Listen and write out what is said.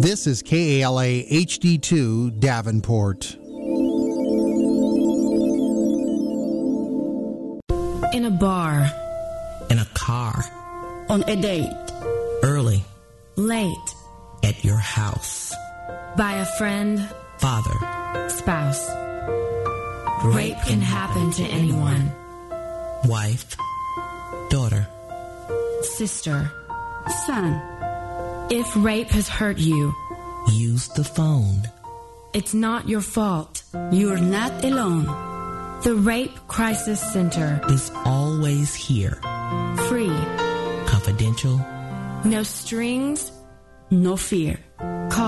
This is KALA HD2 Davenport. In a bar. In a car. On a date. Early. Late. At your house. By a friend. Father. Spouse. Rape can happen to anyone. Wife. Daughter. Sister. Son. If rape has hurt you, use the phone. It's not your fault. You're not alone. The Rape Crisis Center is always here. Free. Confidential. No strings. No fear.